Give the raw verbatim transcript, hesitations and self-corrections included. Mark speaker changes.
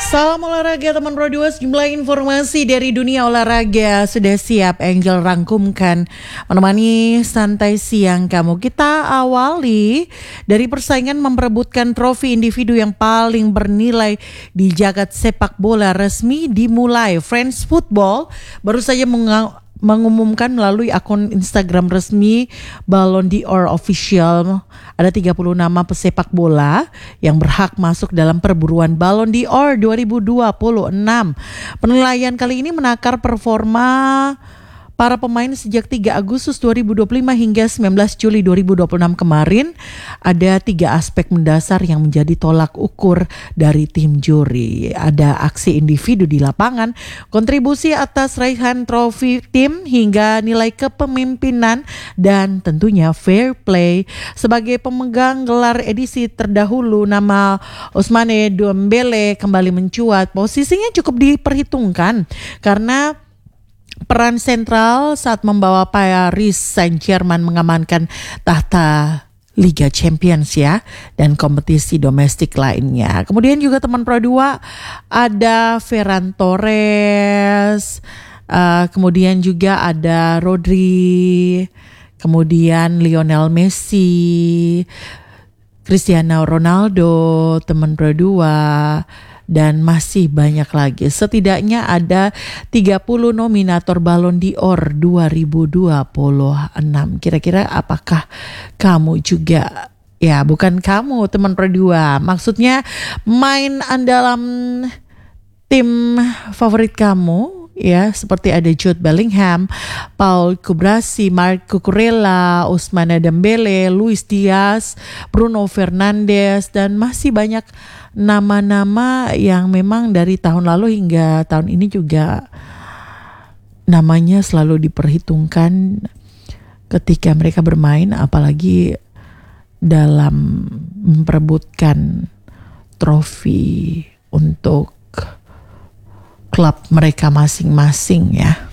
Speaker 1: Salam olahraga teman Pro dua, sejumlah informasi dari dunia olahraga sudah siap Angel rangkumkan menemani santai siang kamu. Kita awali dari persaingan memperebutkan trofi individu yang paling bernilai di jagat sepak bola resmi dimulai. France Football baru saja menga- mengumumkan melalui akun Instagram resmi Ballon d'Or Official ada tiga puluh nama pesepak bola yang berhak masuk dalam perburuan Ballon d'Or dua ribu dua puluh enam. Penilaian kali ini menakar performa para pemain sejak tiga Agustus dua ribu dua puluh lima hingga sembilan belas Juli dua ribu dua puluh enam kemarin. Ada tiga aspek mendasar yang menjadi tolak ukur dari tim juri. Ada aksi individu di lapangan, kontribusi atas raihan trofi tim hingga nilai kepemimpinan, dan tentunya fair play. Sebagai pemegang gelar edisi terdahulu, nama Ousmane Dembélé kembali mencuat. Posisinya cukup diperhitungkan karena peran sentral saat membawa Paris Saint-Germain mengamankan tahta Liga Champions ya, dan kompetisi domestik lainnya. Kemudian juga teman Pro dua ada Ferran Torres, uh, kemudian juga ada Rodri, kemudian Lionel Messi, Cristiano Ronaldo, teman Pro dua, dan masih banyak lagi. Setidaknya ada tiga puluh nominator Ballon d'Or dua ribu dua puluh enam. Kira-kira apakah kamu juga, ya bukan kamu teman Pro dua, maksudnya main dalam tim favorit kamu, ya, seperti ada Jude Bellingham, Paul Kubrasi, Marc Cucurella, Ousmane Dembélé, Luis Diaz, Bruno Fernandes, dan masih banyak nama-nama yang memang dari tahun lalu hingga tahun ini juga namanya selalu diperhitungkan ketika mereka bermain, apalagi dalam memperebutkan trofi untuk klub mereka masing-masing ya.